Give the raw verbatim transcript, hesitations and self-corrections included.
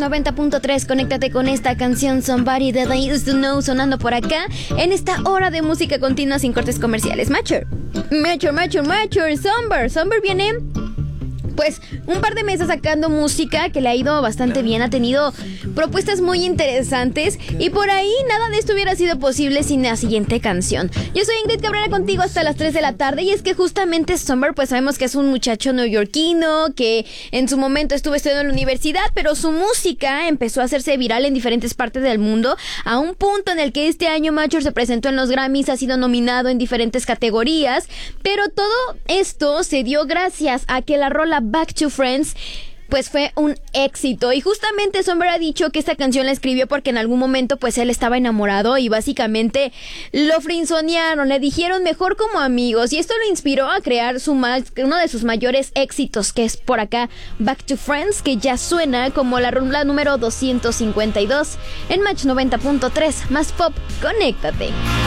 noventa punto tres, conéctate con esta canción Somebody That I Used to Know sonando por acá en esta hora de música continua sin cortes comerciales. Mature, Mature, Mature, Mature, Somber, Somber viene pues un par de meses sacando música que le ha ido bastante bien, ha tenido propuestas muy interesantes y por ahí nada de esto hubiera sido posible sin la siguiente canción. Yo soy Ingrid Cabrera contigo hasta las tres de la tarde y es que justamente Somber pues sabemos que es un muchacho neoyorquino que en su momento estuvo estudiando en la universidad, pero su música empezó a hacerse viral en diferentes partes del mundo a un punto en el que este año Mature se presentó en los Grammys, ha sido nominado en diferentes categorías, pero todo esto se dio gracias a que la rola Back to Friends pues fue un éxito y justamente Somber ha dicho que esta canción la escribió porque en algún momento pues él estaba enamorado y básicamente lo frenzonearon, le dijeron mejor como amigos y esto lo inspiró a crear su más, uno de sus mayores éxitos, que es por acá Back to Friends, que ya suena como la rola número doscientos cincuenta y dos en Match noventa punto tres, más pop, conéctate.